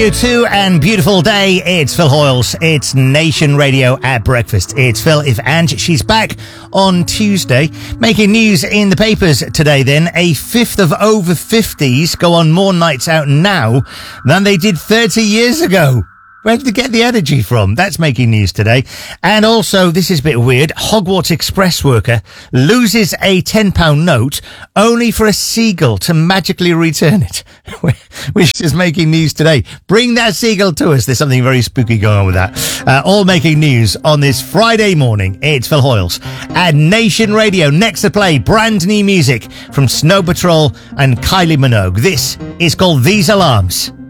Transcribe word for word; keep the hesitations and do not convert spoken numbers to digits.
You too, and beautiful day. It's Phil Hoyles. It's Nation Radio at breakfast. It's Phil if Ange. She's back on Tuesday. Making news in the papers today then. A fifth of over fifties go on more nights out now than they did thirty years ago. Where did they get the energy from? That's making news today. And also, this is a bit weird, Hogwarts Express worker loses a ten pound note only for a seagull to magically return it, which is making news today. Bring that seagull to us. There's something very spooky going on with that. Uh, all making news on this Friday morning. It's Phil Hoyles at Nation Radio. Next to play, brand new music from Snow Patrol and Kylie Minogue. This is called These Alarms.